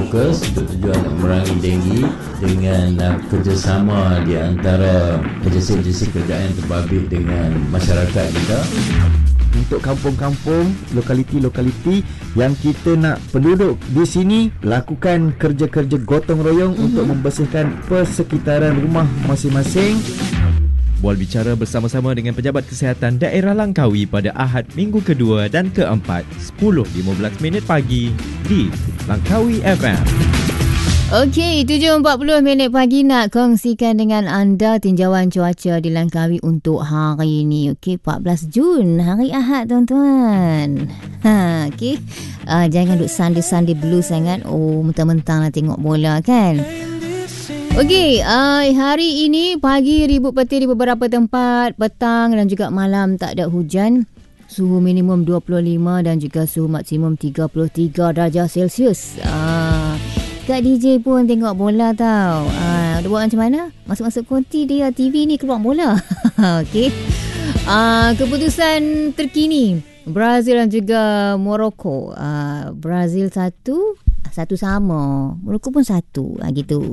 nakes untuk tujuan nak memerangi denggi dengan kerjasama di antara agensi-agensi kerajaan yang terbabit dengan masyarakat kita. Untuk kampung-kampung, lokaliti-lokaliti yang kita nak penduduk di sini lakukan kerja-kerja gotong royong untuk membersihkan persekitaran rumah masing-masing. Bual bicara bersama-sama dengan Pejabat Kesihatan Daerah Langkawi pada Ahad minggu kedua dan keempat 10.15 pagi di Langkawi FM. Okey, 7.40 pagi nak kongsikan dengan anda tinjauan cuaca di Langkawi untuk hari ini. Okey, 14 Jun, hari Ahad tuan-tuan. Okey. Jangan duk Sunday blue sangat. Oh, mentang-mentang lah tengok bola kan. Okey, hari ini pagi ribut petir di beberapa tempat, petang dan juga malam tak ada hujan. Suhu minimum 25 dan juga suhu maksimum 33 darjah Celsius. Kak DJ pun tengok bola tau. Dia buat macam mana? Masuk-masuk konti dia TV ni keluar bola. Okey. Keputusan terkini Brazil dan juga Morocco. Brazil 1 sama. Morocco pun 1 gitu.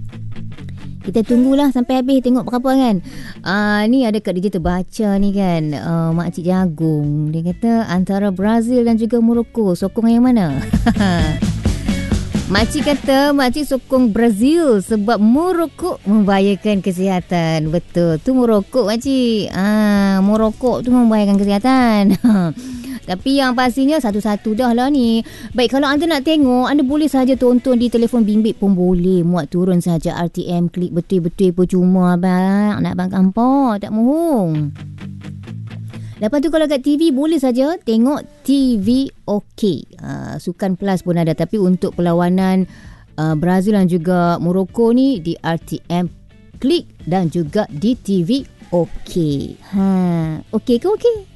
Kita tunggulah sampai habis tengok berapa kan. Ni ada Kak DJ terbaca ni kan. Makcik Jagung. Dia kata antara Brazil dan juga Morocco, sokong yang mana? Makcik kata makcik sokong Brazil sebab Morocco membahayakan kesihatan. Betul. Tu Morocco makcik. Morocco tu membahayakan kesihatan. Tapi yang pastinya satu-satu dah lah ni. Baik, kalau anda nak tengok, anda boleh saja tonton di telefon bimbit pun boleh. Muat turun saja RTM, klik betul-betul percuma abang. Nak abang kampung, tak mohong. Lepas tu kalau kat TV boleh saja tengok TV OK. Sukan Plus pun ada. Tapi untuk perlawanan Brazil dan juga Morocco ni di RTM Klik dan juga di TV OK. OK ke OK?